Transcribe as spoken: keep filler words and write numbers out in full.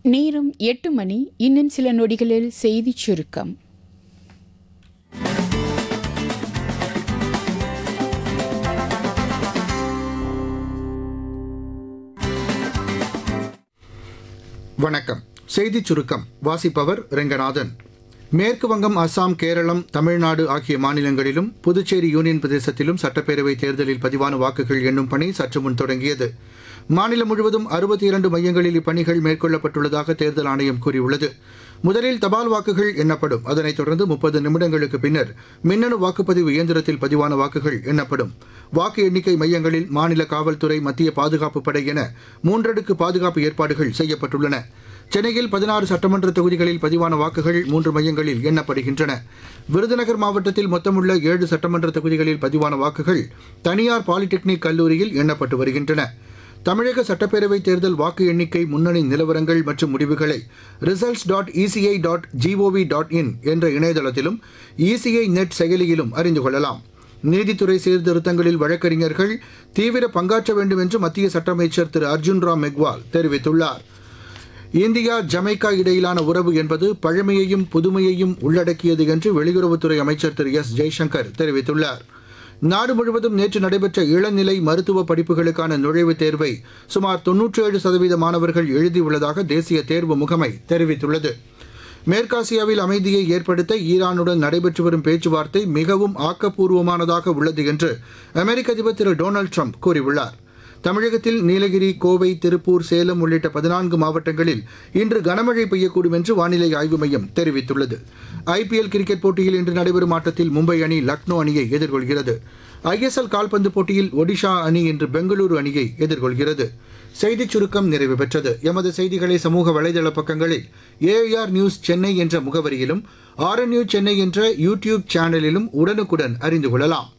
நேரம் எட்டு மணி. இன்னும் சில நொடிகளில் செய்திச் சுருக்கம். வணக்கம். செய்திச் சுருக்கம் வாசிப்பவர் ரெங்கநாதன். மேற்கு வங்கம், அஸ்ஸாம், கேரளம், தமிழ்நாடு ஆகிய மாநிலங்களிலும் புதுச்சேரி யூனியன் பிரதேசத்திலும் சட்டப்பேரவை தேர்தலில் பதிவான வாக்குகள் எண்ணும் பணி சற்று முன் தொடங்கியது. மாநிலம் முழுவதும் அறுபத்தி இரண்டு மையங்களில் இப்பணிகள் மேற்கொள்ளப்பட்டுள்ளதாக தேர்தல் ஆணையம் கூறியுள்ளது. முதலில் தபால் வாக்குகள் எண்ணப்படும். அதனைத் தொடர்ந்து முப்பது நிமிடங்களுக்கு பின்னர் மின்னணு வாக்குப்பதிவு இயந்திரத்தில் பதிவான வாக்குகள் எண்ணப்படும். வாக்கு எண்ணிக்கை மையங்களில் மாநில காவல்துறை, மத்திய பாதுகாப்பு படை என மூன்றடுக்கு பாதுகாப்பு ஏற்பாடுகள் செய்யப்பட்டுள்ளன. சென்னையில் பதினாறு சட்டமன்ற தொகுதிகளில் பதிவான வாக்குகள் மூன்று மையங்களில் எண்ணப்படுகின்றன. விருதுநகர் மாவட்டத்தில் மொத்தமுள்ள ஏழு சட்டமன்ற தொகுதிகளில் பதிவான வாக்குகள் தனியார் பாலிடெக்னிக் கல்லூரியில் எண்ணப்பட்டு வருகின்றன. தமிழக சட்டப்பேரவைத் தேர்தல் வாக்கு எண்ணிக்கை முன்னணி நிலவரங்கள் மற்றும் முடிவுகளை results dot ECI dot gov dot in என்ற இணையதளத்திலும் இசிஐ நெட் செயலியிலும் அறிந்து கொள்ளலாம். நீதித்துறை சீர்திருத்தங்களில் வழக்கறிஞர்கள் தீவிர பங்காற்ற வேண்டும் என்று மத்திய சட்ட அமைச்சர் திரு அர்ஜுன் ராம் மெக்வால் தெரிவித்துள்ளார். இந்தியா ஜமைக்கா இடையிலான உறவு என்பது பழமையையும் புதுமையையும் உள்ளடக்கியது என்று வெளியுறவுத்துறை அமைச்சர் திரு எஸ் ஜெய்சங்கர் தெரிவித்துள்ளார். நாடு முழுவதும் நேற்று நடைபெற்ற இளநிலை மருத்துவ படிப்புகளுக்கான நுழைவுத் தேர்வை சுமார் தொன்னூற்றி ஏழு சதவீத மாணவர்கள் எழுதியுள்ளதாக தேசிய தேர்வு முகமை தெரிவித்துள்ளது. மேற்காசியாவில் அமைதியை ஏற்படுத்த ஈரானுடன் நடைபெற்று வரும் பேச்சுவார்த்தை மிகவும் ஆக்கப்பூர்வமானதாக உள்ளது என்று அமெரிக்க அதிபர் திரு டொனால்டு ட்ரம்ப் கூறியுள்ளார். தமிழகத்தில் நீலகிரி, கோவை, திருப்பூர், சேலம் உள்ளிட்ட பதினான்கு மாவட்டங்களில் இன்று கனமழை பெய்யக்கூடும் என்று வானிலை ஆய்வு மையம் தெரிவித்துள்ளது. ஐபிஎல் கிரிக்கெட் போட்டியில் இன்று நடைபெறும் ஆட்டத்தில் மும்பை அணி லக்னோ அணியை எதிர்கொள்கிறது. ஐஎஸ்எல் கால்பந்து போட்டியில் ஒடிஷா அணி இன்று பெங்களூரு அணியை எதிர்கொள்கிறது. செய்திச் சுருக்கம் நிறைவு பெற்றது. எமது செய்திகளை சமூக வலைதள பக்கங்களில் ஏஆர் நியூஸ் சென்னை என்ற முகவரியிலும், ஆர்என்யூ சென்னை என்ற யூடியூப் சேனலிலும் உடனுக்குடன் அறிந்து கொள்ளலாம்.